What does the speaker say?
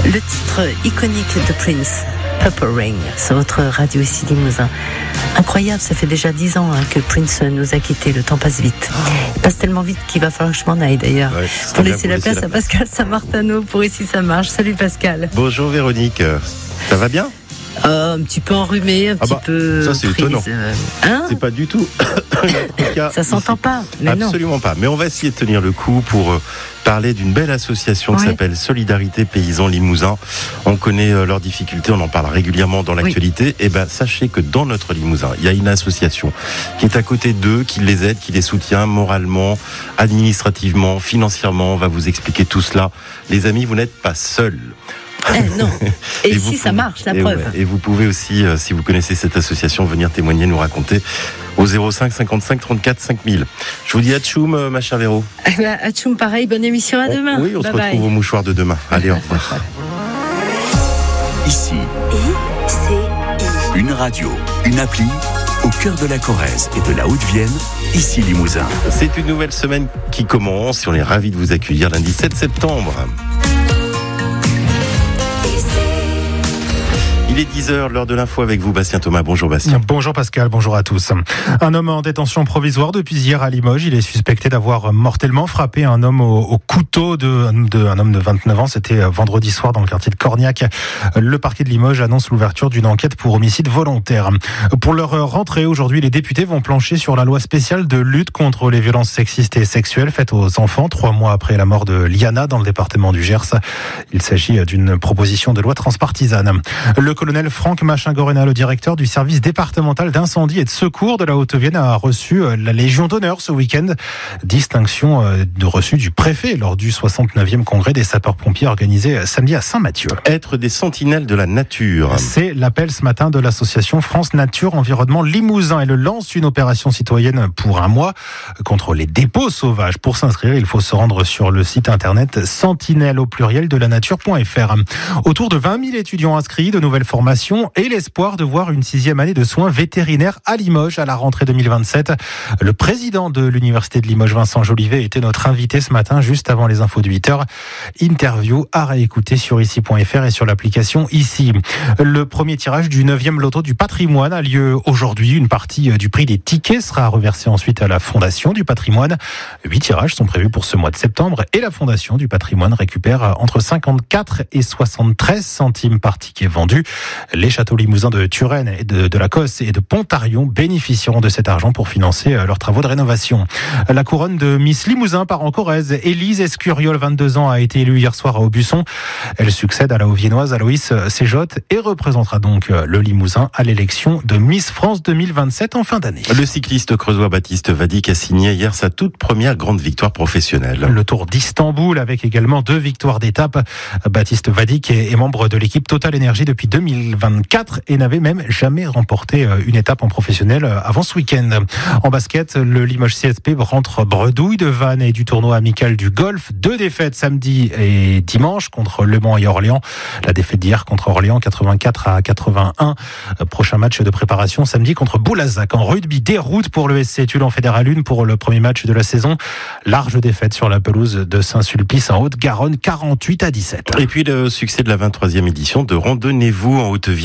Le titre iconique de Prince, Purple Rain, sur votre radio ici Limousin. Incroyable, ça fait déjà 10 ans que Prince nous a quittés, le temps passe vite. Il passe tellement vite qu'il va falloir que je m'en aille d'ailleurs. Ouais, pour laisser la place à Pascal Saint-Martano pour Ici ça marche. Salut Pascal. Bonjour Véronique, ça va bien ? Un petit peu enrhumé, un petit peu. Ça c'est prise, étonnant. C'est pas du tout. Ça s'entend pas. Mais absolument non. Pas. Mais on va essayer de tenir le coup pour parler d'une belle association qui s'appelle Solidarité Paysans Limousin. On connaît leurs difficultés, on en parle régulièrement dans l'actualité. Et sachez que dans notre Limousin, il y a une association qui est à côté d'eux, qui les aide, qui les soutient moralement, administrativement, financièrement. On va vous expliquer tout cela. Les amis, vous n'êtes pas seuls. Non. Et ici, ça marche, la preuve. Et vous pouvez aussi, si vous connaissez cette association, venir témoigner, nous raconter au 05 55 34 5000. Je vous dis atchoum, ma chère Véro. Atchoum, pareil, bonne émission à demain. Oui, on se retrouve au mouchoir de demain. Allez, au revoir. Ici, une radio, une appli, au cœur de la Corrèze et de la Haute-Vienne, ici Limousin. C'est une nouvelle semaine qui commence et on est ravis de vous accueillir lundi 7 septembre. Il est 10h, l'heure de l'info avec vous, Bastien Thomas. Bonjour Bastien. Bonjour Pascal, bonjour à tous. Un homme en détention provisoire depuis hier à Limoges. Il est suspecté d'avoir mortellement frappé un homme au couteau un homme de 29 ans. C'était vendredi soir dans le quartier de Corniac. Le parquet de Limoges annonce l'ouverture d'une enquête pour homicide volontaire. Pour leur rentrée aujourd'hui, les députés vont plancher sur la loi spéciale de lutte contre les violences sexistes et sexuelles faites aux enfants, 3 mois après la mort de Liana dans le département du Gers. Il s'agit d'une proposition de loi transpartisane. Le colonel Franck Machin-Gorena, le directeur du service départemental d'incendie et de secours de la Haute-Vienne, a reçu la Légion d'honneur ce week-end. Distinction de reçu du préfet lors du 69e congrès des sapeurs-pompiers organisé samedi à Saint-Mathieu. Être des sentinelles de la nature. C'est l'appel ce matin de l'association France Nature Environnement Limousin. Elle lance une opération citoyenne pour un mois contre les dépôts sauvages. Pour s'inscrire, il faut se rendre sur le site internet sentinelle au pluriel de la nature.fr. Autour de 20 000 étudiants inscrits, de nouvelles formations et l'espoir de voir une 6e année de soins vétérinaires à Limoges à la rentrée 2027. Le président de l'université de Limoges, Vincent Jolivet, était notre invité ce matin, juste avant les infos de 8h. Interview à réécouter sur ici.fr et sur l'application Ici. Le premier tirage du 9e loto du patrimoine a lieu aujourd'hui. Une partie du prix des tickets sera reversée ensuite à la Fondation du patrimoine. 8 tirages sont prévus pour ce mois de septembre et la Fondation du patrimoine récupère entre 54 et 73 centimes par ticket vendu. Les châteaux limousins de Turenne et de la Cosse et de Pontarion bénéficieront de cet argent pour financer leurs travaux de rénovation. La couronne de Miss Limousin part en Corrèze. Élise Escuriol, 22 ans, a été élue hier soir à Aubusson. Elle succède à la Haut-Viennoise Aloïs Séjotte et représentera donc le Limousin à l'élection de Miss France 2027 en fin d'année. Le cycliste creusois Baptiste Vadik a signé hier sa toute première grande victoire professionnelle. Le Tour d'Istanbul avec également 2 victoires d'étape. Baptiste Vadik est membre de l'équipe Total Energy depuis 2024 et n'avait même jamais remporté une étape en professionnel avant ce week-end. En basket, le Limoges CSP rentre bredouille de Vannes et du tournoi amical du golf. 2 défaites samedi et dimanche contre Le Mans et Orléans. La défaite d'hier contre Orléans 84-81. Prochain match de préparation samedi contre Boulazac. En rugby, déroute pour le SC Tulle en Fédéral 1 pour le premier match de la saison. Large défaite sur la pelouse de Saint-Sulpice en Haute-Garonne, 48-17. Et puis le succès de la 23e édition de Randonnez-vous en Haute-Vienne.